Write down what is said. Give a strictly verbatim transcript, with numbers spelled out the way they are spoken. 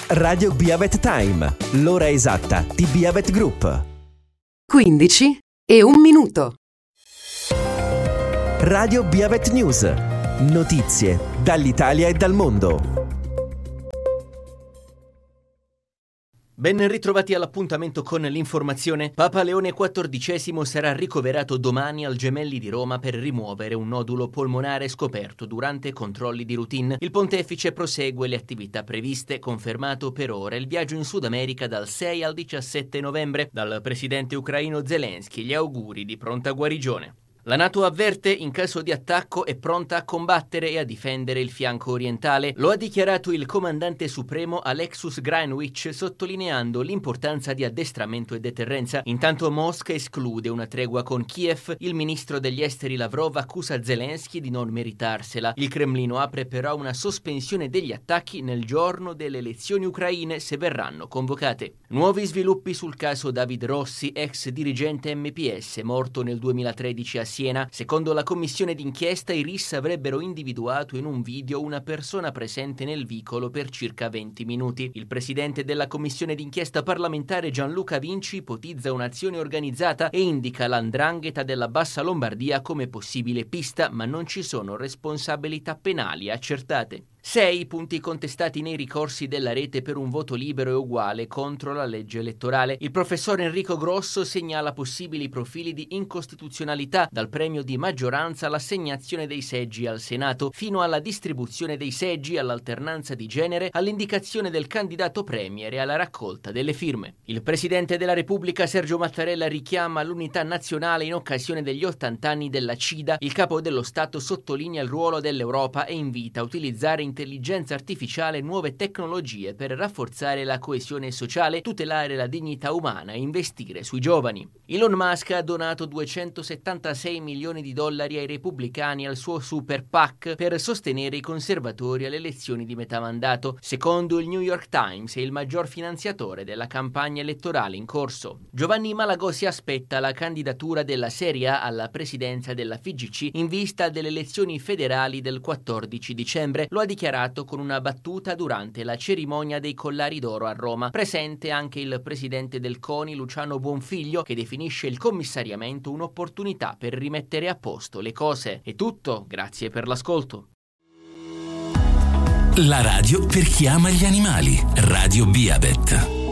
Radio Biabet Time, l'ora esatta di Biabet Group. quindici e un minuto. Radio Biabet News. Notizie dall'Italia e dal mondo. Ben ritrovati all'appuntamento con l'informazione. Papa Leone quattordicesimo sarà ricoverato domani al Gemelli di Roma per rimuovere un nodulo polmonare scoperto durante controlli di routine. Il pontefice prosegue le attività previste, confermato per ora il viaggio in Sud America dal sei al diciassette novembre. Dal presidente ucraino Zelensky gli auguri di pronta guarigione. La NATO avverte, in caso di attacco è pronta a combattere e a difendere il fianco orientale. Lo ha dichiarato il comandante supremo Alexus Greinwich, sottolineando l'importanza di addestramento e deterrenza. Intanto Mosca esclude una tregua con Kiev. Il ministro degli esteri Lavrov accusa Zelensky di non meritarsela. Il Cremlino apre però una sospensione degli attacchi nel giorno delle elezioni ucraine, se verranno convocate. Nuovi sviluppi sul caso David Rossi, ex dirigente M P S, morto nel duemilatredici a Siena. Secondo la commissione d'inchiesta, i R I S avrebbero individuato in un video una persona presente nel vicolo per circa venti minuti. Il presidente della commissione d'inchiesta parlamentare Gianluca Vinci ipotizza un'azione organizzata e indica l'andrangheta della Bassa Lombardia come possibile pista, ma non ci sono responsabilità penali accertate. Sei punti contestati nei ricorsi della rete per un voto libero e uguale contro la legge elettorale. Il professor Enrico Grosso segnala possibili profili di incostituzionalità, dal premio di maggioranza all'assegnazione dei seggi al Senato, fino alla distribuzione dei seggi, all'alternanza di genere, all'indicazione del candidato premier e alla raccolta delle firme. Il presidente della Repubblica Sergio Mattarella richiama l'unità nazionale in occasione degli ottanta anni della C I D A. Il capo dello Stato sottolinea il ruolo dell'Europa e invita a utilizzare in intelligenza artificiale e nuove tecnologie per rafforzare la coesione sociale, tutelare la dignità umana e investire sui giovani. Elon Musk ha donato duecentosettantasei milioni di dollari ai repubblicani al suo super PAC per sostenere i conservatori alle elezioni di metà mandato. Secondo il New York Times è il maggior finanziatore della campagna elettorale in corso. Giovanni Malagò si aspetta la candidatura della Serie A alla presidenza della F I G C in vista delle elezioni federali del quattordici dicembre. Lo ha dichiarato con una battuta durante la cerimonia dei Collari d'Oro a Roma. Presente anche il presidente del CONI Luciano Buonfiglio, che definisce il commissariamento un'opportunità per rimettere a posto le cose. È tutto, grazie per l'ascolto. La radio per chi ama gli animali. Radio Biabet.